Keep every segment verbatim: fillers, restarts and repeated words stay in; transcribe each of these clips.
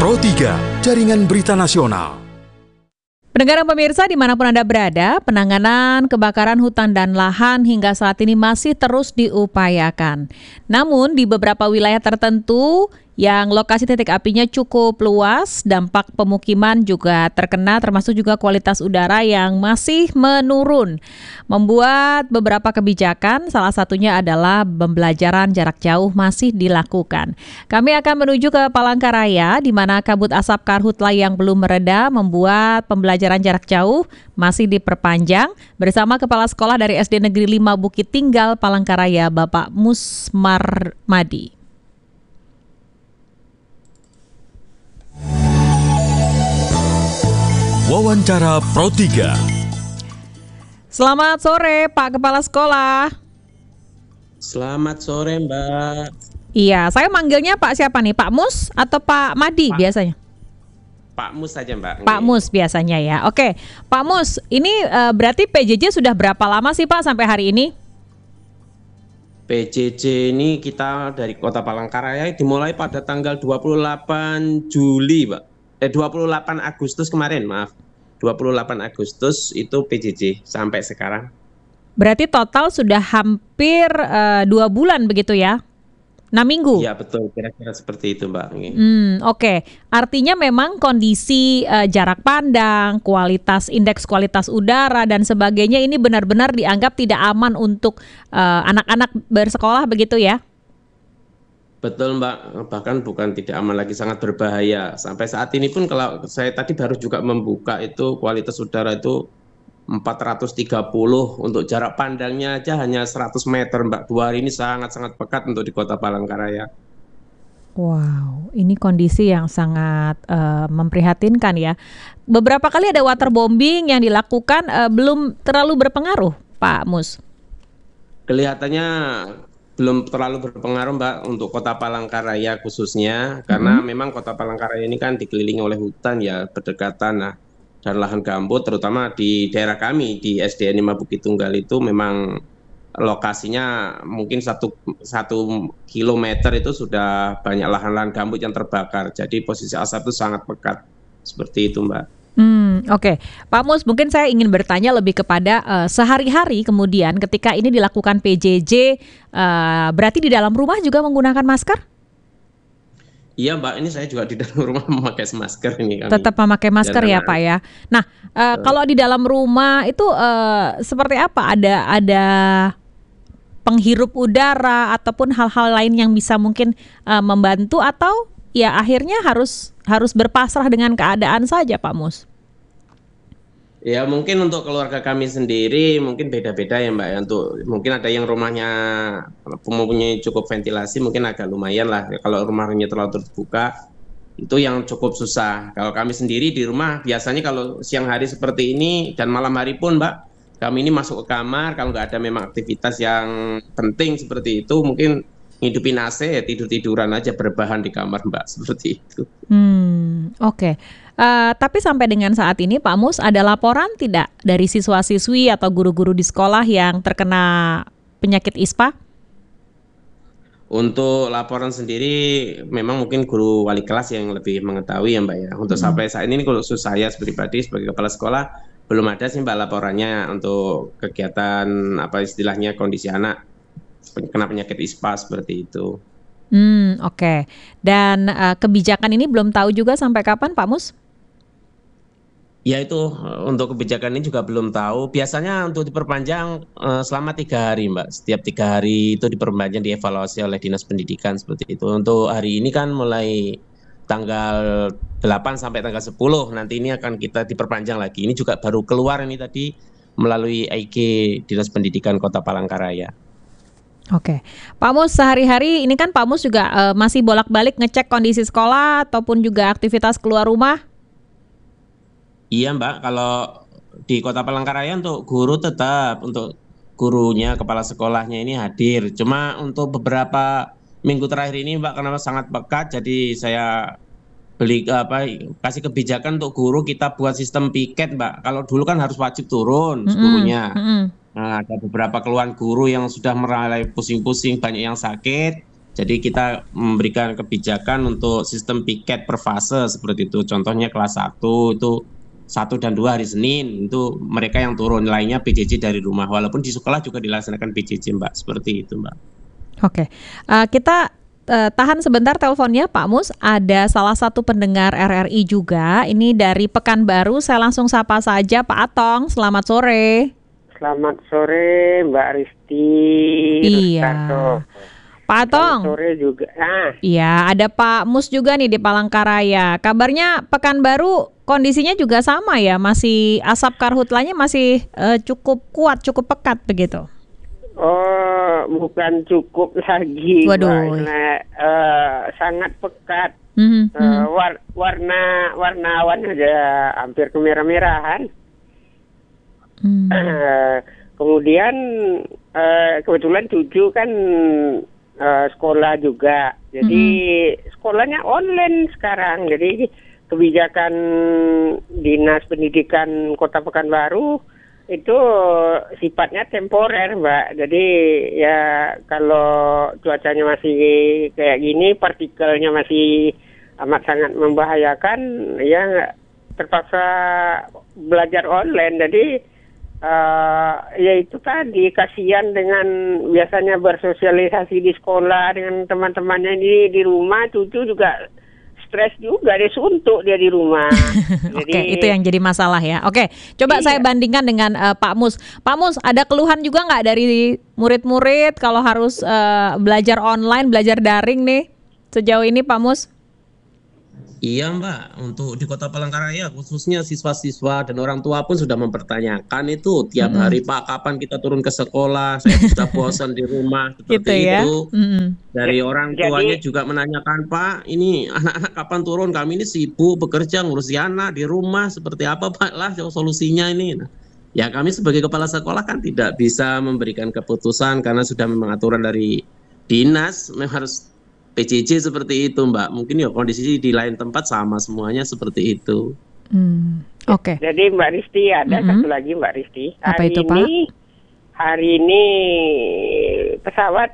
Pro tiga, Jaringan Berita Nasional. Pendengar dan pemirsa dimanapun Anda berada, penanganan kebakaran hutan dan lahan hingga saat ini masih terus diupayakan. Namun di beberapa wilayah tertentu yang lokasi titik apinya cukup luas, dampak pemukiman juga terkena, termasuk juga kualitas udara yang masih menurun. Membuat beberapa kebijakan, salah satunya adalah pembelajaran jarak jauh masih dilakukan. Kami akan menuju ke Palangkaraya, di mana kabut asap karhutla yang belum mereda membuat pembelajaran jarak jauh masih diperpanjang. Bersama Kepala Sekolah dari S D Negeri lima Bukit Tinggal, Palangkaraya, Bapak Musmarmadi. Wawancara Pro tiga. Selamat sore Pak Kepala Sekolah. Selamat sore Mbak. Iya, saya manggilnya Pak siapa nih? Pak Mus atau Pak Madi Pak, biasanya? Pak Mus saja Mbak. Pak Mus biasanya ya. Oke, Pak Mus, ini uh, berarti P J J sudah berapa lama sih Pak sampai hari ini? P J J ini kita dari Kota Palangkaraya dimulai pada tanggal dua puluh delapan Juli Pak. Eh dua puluh delapan Agustus kemarin, maaf. dua puluh delapan Agustus itu P J J sampai sekarang. Berarti total sudah hampir uh, dua bulan begitu ya? enam minggu? Iya betul, kira-kira seperti itu Mbak. Hmm, Oke, okay. Artinya memang kondisi uh, jarak pandang, kualitas indeks kualitas udara dan sebagainya ini benar-benar dianggap tidak aman untuk uh, anak-anak bersekolah begitu ya? Betul Mbak, bahkan bukan tidak aman lagi, sangat berbahaya. Sampai saat ini pun kalau saya tadi baru juga membuka itu kualitas udara itu empat ratus tiga puluh, untuk jarak pandangnya aja hanya seratus meter Mbak. Dua hari ini sangat-sangat pekat untuk di Kota Palangkaraya. Wow, ini kondisi yang sangat uh, memprihatinkan ya. Beberapa kali ada waterbombing yang dilakukan, uh, belum terlalu berpengaruh Pak Mus? Kelihatannya belum terlalu berpengaruh Mbak untuk Kota Palangkaraya khususnya, karena mm-hmm. memang Kota Palangkaraya ini kan dikelilingi oleh hutan ya, berdekatan nah, dan lahan gambut, terutama di daerah kami di S D N lima Bukit Tunggal itu memang lokasinya mungkin satu, satu kilometer itu sudah banyak lahan-lahan gambut yang terbakar, jadi posisi asap itu sangat pekat, seperti itu Mbak. Hmm, Oke, okay. Pak Mus, mungkin saya ingin bertanya lebih kepada uh, sehari-hari kemudian ketika ini dilakukan P J J, uh, berarti di dalam rumah juga menggunakan masker? Iya Mbak, ini saya juga di dalam rumah memakai masker ini. Kami. Tetap memakai masker ya Pak ya. Nah, uh, uh. kalau di dalam rumah itu uh, seperti apa? Ada ada penghirup udara ataupun hal-hal lain yang bisa mungkin uh, membantu, atau ya akhirnya harus harus berpasrah dengan keadaan saja Pak Mus? Ya mungkin untuk keluarga kami sendiri mungkin beda-beda ya Mbak ya. Untuk mungkin ada yang rumahnya mempunyai cukup ventilasi mungkin agak lumayan lah. Kalau rumahnya terlalu terbuka itu yang cukup susah. Kalau kami sendiri di rumah biasanya kalau siang hari seperti ini dan malam hari pun Mbak, kami ini masuk ke kamar kalau nggak ada memang aktivitas yang penting seperti itu, mungkin ngidupin A C ya tidur-tiduran aja berbahan di kamar Mbak, seperti itu. Hmm, Oke. Okay. Uh, tapi sampai dengan saat ini Pak Mus, ada laporan tidak dari siswa-siswi atau guru-guru di sekolah yang terkena penyakit ispa? Untuk laporan sendiri memang mungkin guru wali kelas yang lebih mengetahui ya Mbak ya. Untuk hmm. sampai saat ini khusus saya pribadi sebagai kepala sekolah belum ada sih Mbak laporannya untuk kegiatan apa istilahnya kondisi anak kena penyakit ispa seperti itu. Hmm, Oke. Okay. Dan uh, kebijakan ini belum tahu juga sampai kapan Pak Mus? Ya itu untuk kebijakan ini juga belum tahu. Biasanya untuk diperpanjang uh, selama tiga hari Mbak. Setiap tiga hari itu diperpanjang, dievaluasi oleh Dinas Pendidikan seperti itu. Untuk hari ini kan mulai tanggal delapan sampai tanggal sepuluh nanti ini akan kita diperpanjang lagi. Ini juga baru keluar ini tadi melalui I G Dinas Pendidikan Kota Palangkaraya. Oke, Pak Mus, sehari-hari ini kan Pak Mus juga uh, masih bolak-balik ngecek kondisi sekolah ataupun juga aktivitas keluar rumah? Iya Mbak, kalau di Kota Palangkaraya untuk guru tetap, untuk gurunya, kepala sekolahnya ini hadir. Cuma untuk beberapa minggu terakhir ini Mbak, karena sangat pekat, jadi saya beli apa kasih kebijakan untuk guru, kita buat sistem piket Mbak. Kalau dulu kan harus wajib turun mm-hmm. gurunya. Mm-hmm. Nah, ada beberapa keluhan guru yang sudah mulai pusing-pusing, banyak yang sakit. Jadi kita memberikan kebijakan untuk sistem piket per fase seperti itu. Contohnya kelas satu itu satu dan dua hari Senin itu mereka yang turun, lainnya P J J dari rumah. Walaupun di sekolah juga dilaksanakan P J J, Mbak, seperti itu, Mbak. Oke, uh, kita uh, tahan sebentar teleponnya, Pak Mus. Ada salah satu pendengar R R I juga. Ini dari Pekanbaru. Saya langsung sapa saja, Pak Atong. Selamat sore. Selamat sore, Mbak Risti. Iya. Rustato. Pak Atong. Selamat sore juga. Ah. Iya, ada Pak Mus juga nih di Palangkaraya. Kabarnya Pekanbaru kondisinya juga sama ya, masih asap karhutlanya masih uh, cukup kuat, cukup pekat begitu. Oh, bukan cukup lagi, Waduh. Mbak. Nah, uh, sangat pekat. Mm-hmm. Uh, war, warna warna awan aja hampir kemerah-merahan. Mm. Uh, kemudian uh, kebetulan cucu kan uh, sekolah juga, jadi mm-hmm. sekolahnya online sekarang. Jadi kebijakan Dinas Pendidikan Kota Pekanbaru itu sifatnya temporer, Mbak. Jadi ya kalau cuacanya masih kayak gini, partikelnya masih amat sangat membahayakan, ya terpaksa belajar online. Jadi uh, ya itu tadi, kasihan dengan biasanya bersosialisasi di sekolah dengan teman-temannya di di rumah, cucu juga stres juga, dia suntuk dia di rumah. Oke, okay, itu yang jadi masalah ya. Oke, okay, coba iya. saya bandingkan dengan uh, Pak Mus. Pak Mus, ada keluhan juga nggak dari murid-murid kalau harus uh, belajar online, belajar daring nih sejauh ini, Pak Mus? Iya, Mbak, untuk di Kota Palangkaraya khususnya siswa-siswa dan orang tua pun sudah mempertanyakan itu tiap mm-hmm. hari, Pak, kapan kita turun ke sekolah, saya sudah bosan di rumah, seperti gitu ya? itu. Mm-hmm. Dari orang tuanya Jadi, juga menanyakan, Pak, ini anak-anak kapan turun, kami ini sibuk bekerja ngurusi anak di rumah, seperti apa, Pak, lah solusinya ini. Nah, ya kami sebagai kepala sekolah kan tidak bisa memberikan keputusan karena sudah memang aturan dari dinas, memang harus P J J seperti itu, Mbak. Mungkin ya kondisi di lain tempat sama semuanya seperti itu. Hmm, Oke. Okay. Jadi Mbak Risti, ada mm-hmm. satu lagi Mbak Risti. Apa hari itu, Pak? Ini, hari ini pesawat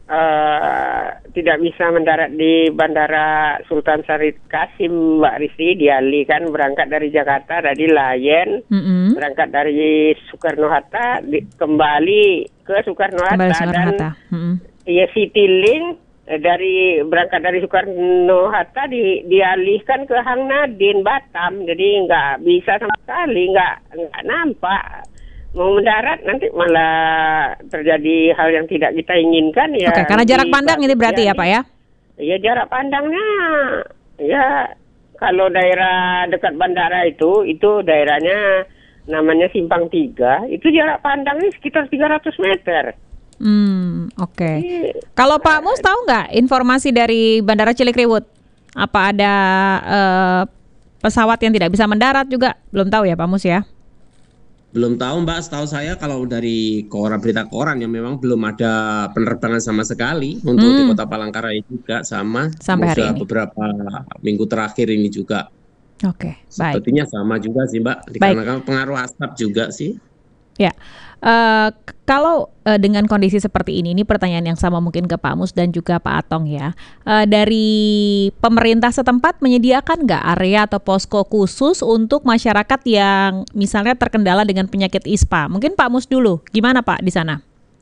uh, tidak bisa mendarat di Bandara Sultan Syarif Kasim, Mbak Risti. Dialihkan berangkat dari Jakarta, dari Lion, mm-hmm. berangkat dari Soekarno-Hatta, di, kembali ke Soekarno-Hatta. Kembali Soekarno-Hatta. Dan mm-hmm. ya Citylink dari berangkat dari Soekarno-Hatta di, dialihkan ke Hang Nadine Batam, jadi nggak bisa sama sekali, nggak nggak nampak mau mendarat, nanti malah terjadi hal yang tidak kita inginkan ya. Oke, karena jarak pandang ini berarti ya, Pak ya? Iya, jarak pandangnya ya, kalau daerah dekat bandara itu itu daerahnya namanya Simpang Tiga, itu jarak pandangnya sekitar tiga ratus meter. Hmm, oke. Okay. Kalau Pak Mus tahu nggak informasi dari Bandara Cilikriwut? Apa ada uh, pesawat yang tidak bisa mendarat juga? Belum tahu ya, Pak Mus ya? Belum tahu, Mbak. Setahu saya kalau dari koran, berita koran yang memang belum ada penerbangan sama sekali untuk hmm. di Kota Palangkaraya juga sama. Sampai hari ini. Beberapa minggu terakhir ini juga. Oke, okay, baik. Sepertinya sama juga sih, Mbak. Dikarenakan pengaruh asap juga sih. Ya, uh, kalau uh, dengan kondisi seperti ini, ini pertanyaan yang sama mungkin ke Pak Mus dan juga Pak Atong ya. Uh, dari pemerintah setempat menyediakan nggak area atau posko khusus untuk masyarakat yang misalnya terkendala dengan penyakit I S P A? Mungkin Pak Mus dulu, gimana Pak di sana?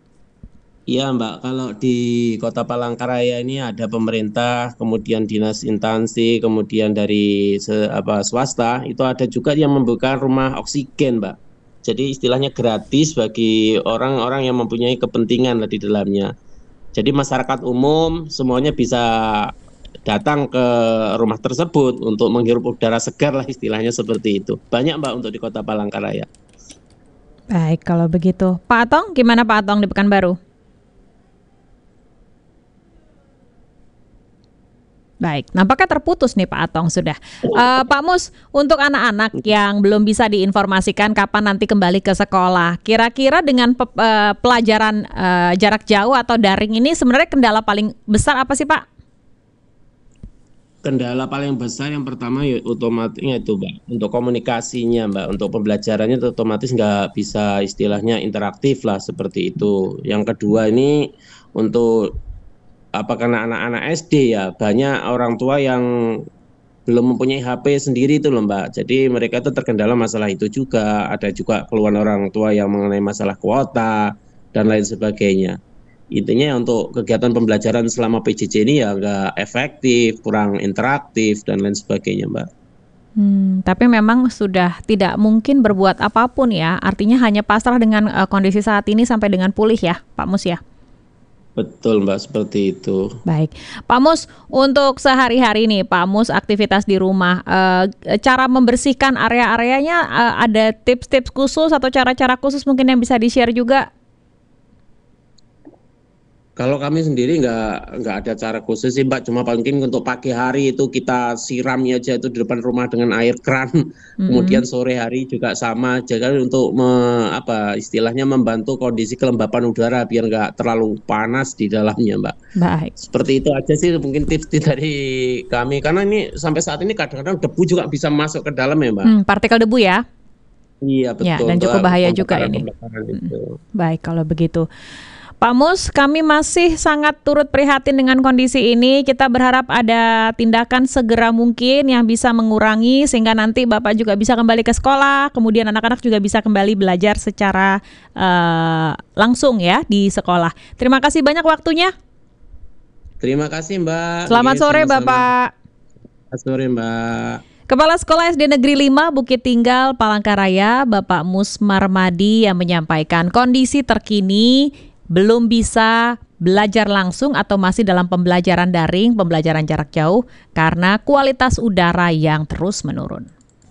Iya, Mbak, kalau di Kota Palangkaraya ini ada pemerintah, kemudian dinas instansi, kemudian dari se, apa, swasta, itu ada juga yang membuka rumah oksigen, Mbak. Jadi istilahnya gratis bagi orang-orang yang mempunyai kepentingan di dalamnya. Jadi masyarakat umum semuanya bisa datang ke rumah tersebut untuk menghirup udara segar lah, istilahnya seperti itu. Banyak, Mbak, untuk di Kota Palangkaraya. Baik, kalau begitu. Pak Atong, gimana Pak Atong di Pekanbaru? Baik, nampaknya terputus nih Pak Atong sudah. Uh, Pak Mus, untuk anak-anak yang belum bisa diinformasikan kapan nanti kembali ke sekolah, kira-kira dengan pe uh, pelajaran uh, jarak jauh atau daring ini sebenarnya kendala paling besar apa sih Pak? Kendala paling besar yang pertama ya otomatisnya itu, Mbak, untuk komunikasinya, Mbak, untuk pembelajarannya otomatis nggak bisa istilahnya interaktif lah seperti itu. Yang kedua ini untuk apa karena anak-anak S D ya banyak orang tua yang belum mempunyai H P sendiri itu loh Mbak. Jadi mereka itu terkendala masalah itu juga. Ada juga keluhan orang tua yang mengenai masalah kuota dan lain sebagainya. Intinya untuk kegiatan pembelajaran selama P J J ini ya nggak efektif, kurang interaktif dan lain sebagainya Mbak. Hmm, tapi memang sudah tidak mungkin berbuat apapun ya. Artinya hanya pasrah dengan uh, kondisi saat ini sampai dengan pulih ya Pak Mus ya. Betul Mbak, seperti itu. Baik, Pak Mus, untuk sehari-hari nih Pak Mus aktivitas di rumah, uh, cara membersihkan area-areanya uh, ada tips-tips khusus atau cara-cara khusus mungkin yang bisa di-share juga? Kalau kami sendiri nggak nggak ada cara khusus sih Mbak, cuma paling untuk pagi hari itu kita siramnya aja itu di depan rumah dengan air keran, mm-hmm. kemudian sore hari juga sama, jadi untuk me, apa istilahnya membantu kondisi kelembapan udara biar nggak terlalu panas di dalamnya Mbak. Baik. Seperti itu aja sih mungkin tips dari kami, karena ini sampai saat ini kadang-kadang debu juga bisa masuk ke dalam ya Mbak. Hmm, partikel debu ya? Iya betul. Ya, dan cukup bahaya juga ini. Hmm. Baik kalau begitu. Pak Mus, kami masih sangat turut prihatin dengan kondisi ini. Kita berharap ada tindakan segera mungkin yang bisa mengurangi sehingga nanti Bapak juga bisa kembali ke sekolah, kemudian anak-anak juga bisa kembali belajar secara uh, langsung ya di sekolah. Terima kasih banyak waktunya. Terima kasih Mbak. Selamat Oke, sore sama-sama. Bapak. Selamat sore Mbak. Kepala Sekolah S D Negeri lima Bukit Tinggal, Palangkaraya, Bapak Mus Marmadi yang menyampaikan kondisi terkini belum bisa belajar langsung atau masih dalam pembelajaran daring, pembelajaran jarak jauh karena kualitas udara yang terus menurun.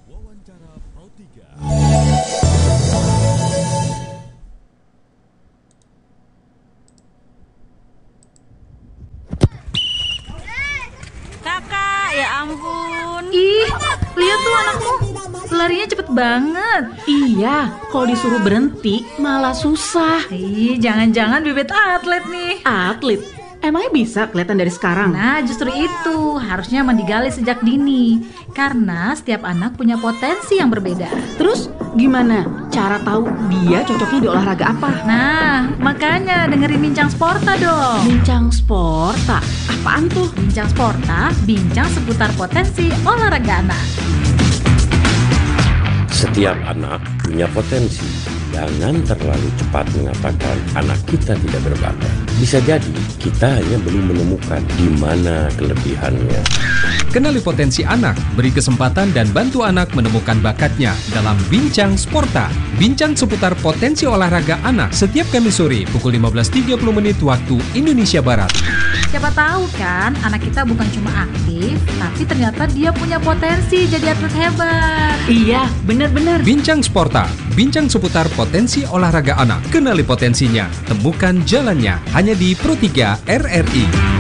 Kakak, ya ampun. Ih, lihat tuh anakmu, larinya cepet banget. Iya, kalau disuruh berhenti malah susah. Ih, jangan-jangan bibit atlet nih. Atlet? Emangnya bisa kelihatan dari sekarang? Nah, justru itu harusnya emang digali sejak dini. Karena setiap anak punya potensi yang berbeda. Terus gimana cara tahu dia cocoknya di olahraga apa? Nah, makanya dengerin Bincang Sporta dong. Bincang Sporta? Apaan tuh? Bincang Sporta, bincang seputar potensi olahraga anak. Setiap anak punya potensi. Jangan terlalu cepat mengatakan anak kita tidak berbakat. Bisa jadi kita hanya belum menemukan di mana kelebihannya. Kenali potensi anak, beri kesempatan dan bantu anak menemukan bakatnya dalam Bincang Sporta. Bincang seputar potensi olahraga anak setiap Kamis sore pukul lima belas tiga puluh menit waktu Indonesia Barat. Siapa tahu kan anak kita bukan cuma aktif, tapi ternyata dia punya potensi jadi atlet hebat. Iya, benar-benar. Bincang Sporta, bincang seputar potensi olahraga anak. Kenali potensinya, temukan jalannya. Hanya di Pro tiga R R I.